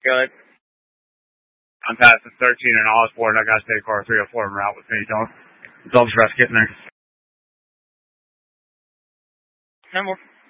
Good. I'm passing 13 in Osborne. I got state car 304 en route with me. Don't stress getting there. No more.